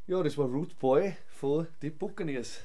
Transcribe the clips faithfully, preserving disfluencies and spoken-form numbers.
Ja, das war Root Boy von die Buccaneers.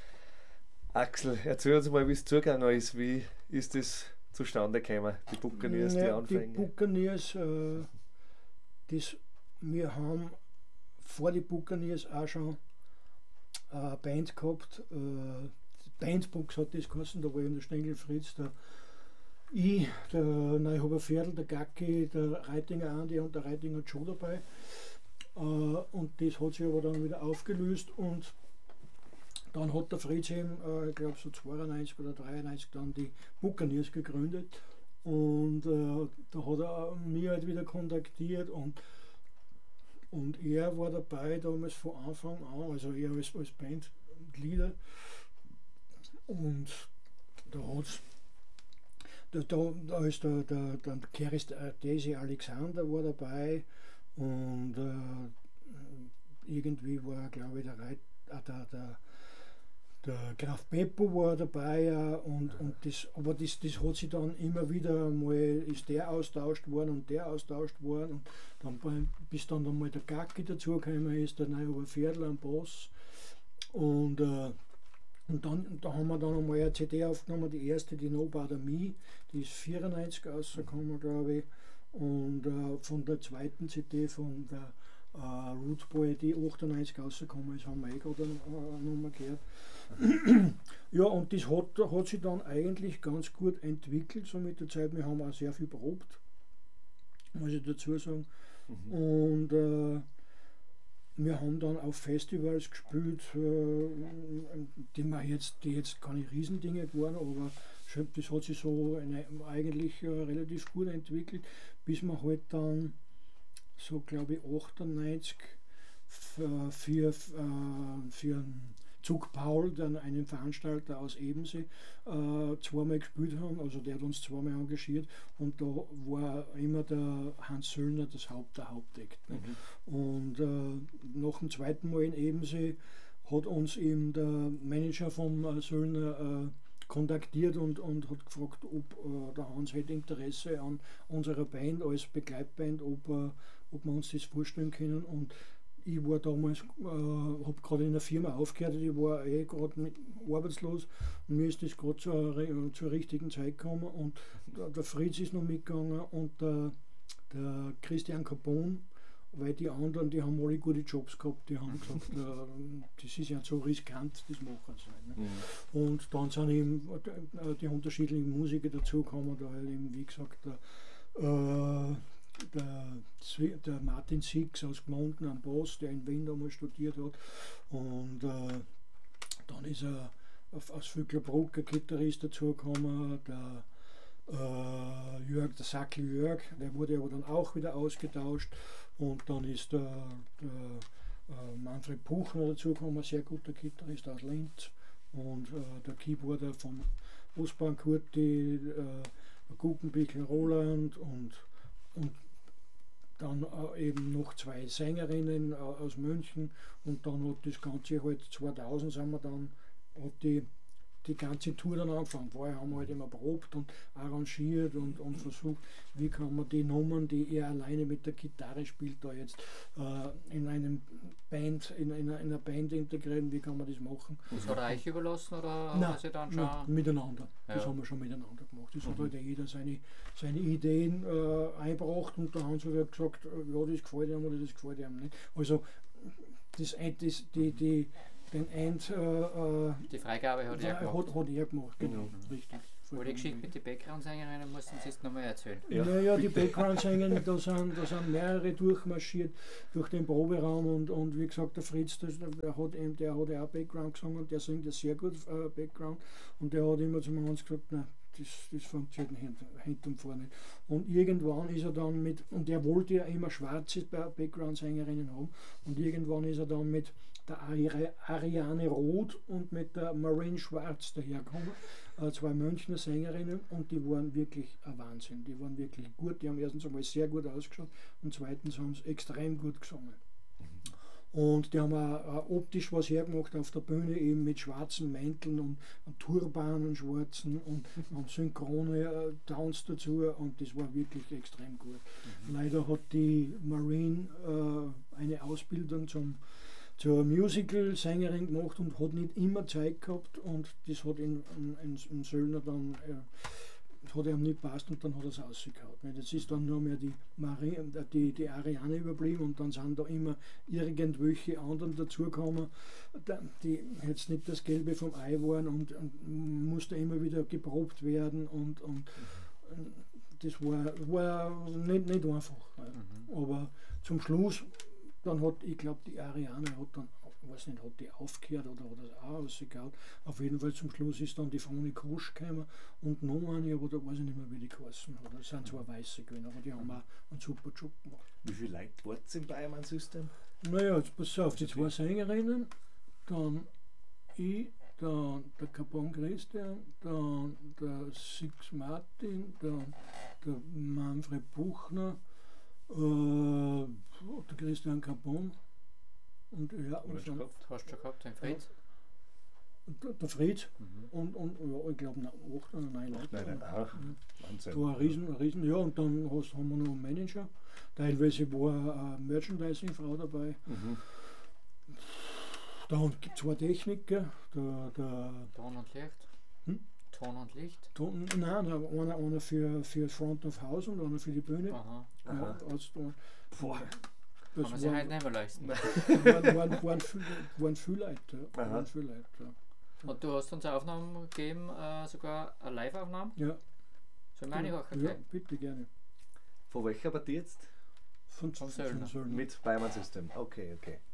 Axel, erzähl uns mal, wie es zugegangen ist. Wie ist das zustande gekommen? Die Buccaneers, die Ja, die Anfänge. Buccaneers, äh, das, wir haben vor die Buccaneers auch schon eine Band gehabt. Äh, Bandbox hat das geheißen, da war eben der Stengel Fritz, der ich, der Neuhaber Pferdl, der Gacki, der Reitinger Andi und der Reitinger Joe dabei. Äh, und das hat sich aber dann wieder aufgelöst und dann hat der Fritz eben, äh, ich glaube so zweiundneunzig oder dreiundneunzig dann die Buccaneers gegründet und äh, da hat er mich halt wieder kontaktiert und, und er war dabei damals von Anfang an, also er als, als Bandleader und da hat da, da, da ist der, der, der Keris Desi Alexander war dabei und äh, irgendwie war glaube ich der, Reit, äh, der, der Der Graf Beppo war dabei ja, und, und das, aber das, das hat sich dann immer wieder mal, ist der austauscht worden und der austauscht worden und dann bei, bis dann einmal der Gacki dazugekommen ist, der Neuhaber Pferdl am Bass und, äh, und dann da haben wir dann einmal eine C D aufgenommen, die erste, die No Bother Me, die ist vierundneunzig rausgekommen, glaube ich, und äh, von der zweiten C D von der äh, Root Boy, die achtundneunzig rausgekommen ist, haben wir eh gerade eine Nummer gehört. Ja, und das hat, hat sich dann eigentlich ganz gut entwickelt, so mit der Zeit. Wir haben auch sehr viel probt, muss ich dazu sagen. Mhm. Und äh, wir haben dann auf Festivals gespielt, äh, die, wir jetzt, die jetzt keine Riesendinge waren, aber das hat sich so eine, eigentlich äh, relativ gut entwickelt, bis wir halt dann, so glaube ich, achtundneunzig für, für, äh, für Zug Paul, dann einen Veranstalter aus Ebensee, äh, zweimal gespielt haben, also der hat uns zweimal engagiert und da war immer der Hans Söllner das Haupt, der Hauptakt. Ne? Mhm. Und äh, nach dem zweiten Mal in Ebensee hat uns eben der Manager vom äh, Söllner äh, kontaktiert und, und hat gefragt, ob äh, der Hans hätte Interesse an unserer Band als Begleitband, ob, äh, ob wir uns das vorstellen können. Und ich war damals, äh, habe gerade in einer Firma aufgehört, ich war eh gerade arbeitslos und mir ist das gerade zur, zur richtigen Zeit gekommen und der, der Fritz ist noch mitgegangen und der, der Christian Capone, weil die anderen, die haben alle gute Jobs gehabt, die haben gesagt, äh, das ist ja so riskant, das machen sie nicht. Ne? Mhm. Und dann sind eben die, die unterschiedlichen Musiker dazugekommen, da halt eben, wie gesagt, der, äh, Der, der Martin Six aus Gmunden am Bass, der in Wien damals studiert hat. Und äh, dann ist er aus Vöcklerbruck ein Gitarrist dazugekommen, der äh, Jörg, der Sackel Jörg, der wurde aber dann auch wieder ausgetauscht. Und dann ist der, der äh, Manfred Puchner dazugekommen, ein sehr guter Gitarrist aus Linz. Und äh, der Keyboarder von Ostbahn Kurti, äh, Guggenbichl Roland und und dann äh, eben noch zwei Sängerinnen äh, aus München und dann hat das Ganze halt zweitausend sind wir dann, hat die, die ganze Tour dann angefangen. Vorher haben wir halt immer probt und arrangiert und, und versucht, wie kann man die Nummern, die er alleine mit der Gitarre spielt, da jetzt äh, in einem Band, in einer, in einer Band integrieren, wie kann man das machen. Das hat er euch überlassen oder nein, hat er dann schon? Nein, miteinander. Ja. Das haben wir schon miteinander gemacht. Das mhm. hat halt jeder seine, seine Ideen äh, eingebracht und der Hans hat halt gesagt, ja, das gefällt ihm oder das gefällt ihm nicht. Also das, das, die, die, den End, äh, die Freigabe hat er gemacht. Hat, hat er gemacht, genau, mhm. richtig. Aber die Geschichte mit den Background-Sängerinnen musst du uns jetzt nochmal erzählen. Ja, ja, die Background-Sängerinnen, da sind, da sind mehrere durchmarschiert durch den Proberaum und, und wie gesagt, der Fritz, der, der hat eben, der hat ja auch Background gesungen und der singt ja sehr gut äh, Background und der hat immer zum Hans gesagt, nein, das, das funktioniert hinten und vorne nicht. Und irgendwann ist er dann mit, und er wollte ja immer schwarze Background-Sängerinnen haben und irgendwann ist er dann mit der Ariane Roth und mit der Maureen Schwarz dahergekommen, äh, zwei Münchner Sängerinnen und die waren wirklich ein Wahnsinn, die waren wirklich gut, die haben erstens einmal sehr gut ausgeschaut und zweitens haben sie extrem gut gesungen. Mhm. Und die haben auch äh, optisch was hergemacht auf der Bühne, eben mit schwarzen Mänteln und, und Turbanen schwarzen und, und synchrone äh, Downs dazu und das war wirklich extrem gut. Mhm. Leider hat die Maureen äh, eine Ausbildung zum zur Musical-Sängerin gemacht und hat nicht immer Zeit gehabt und das hat in, in, in, in Söllner dann äh, hat ihm nicht passt und dann hat er es rausgehauen. Jetzt ist dann nur mehr die, Marie, die, die Ariane überblieben und dann sind da immer irgendwelche anderen dazugekommen, die jetzt nicht das Gelbe vom Ei waren und, und musste immer wieder geprobt werden und, und das war, war nicht, nicht einfach. Mhm. Aber zum Schluss, dann hat, ich glaube, die Ariane hat dann, ich weiß nicht, hat die aufgehört oder hat das auch rausgehauen. Auf jeden Fall zum Schluss ist dann die Froni Kosch gekommen und noch eine, aber da weiß ich nicht mehr, wie die geheißen hat. Das sind zwar Weiße gewesen, aber die haben auch einen super Job gemacht. Wie viele Leute wart es im Bayermann-System? Naja, jetzt pass auf, die zwei Sängerinnen, dann ich, dann der Capon Christian, dann der Six Martin, dann der Manfred Buchner, äh, der Christian Capon und ja, was dann, gehabt? Hast du schon gehabt, den Fritz? Der, der Fritz mhm. und, und ja, ich glaube acht oder neun Leute. Nein, ach, Wahnsinn. Da war ein Riesen, ein Riesen, ja, und dann hast, haben wir noch einen Manager, teilweise war eine Merchandising-Frau dabei. Mhm. Da gibt es zwei Techniker, der, der Ton und Licht. Hm? Ton und Licht? Ton, nein, einer, einer für, für Front of House und einer für die Bühne. Aha. Ja, Aha. also, Boah. Das kann man sich halt nicht mehr leisten. waren, waren, waren, viel, waren viele Leute. Ja. Waren viele Leute ja. Und du hast uns eine Aufnahme gegeben, äh, sogar eine Live-Aufnahme? Ja. Soll meine ja, auch erklären? Ja, bitte gerne. Von welcher Partie jetzt? Von, Von Söllner. Söllner. Mit Bayermann System. Okay, okay.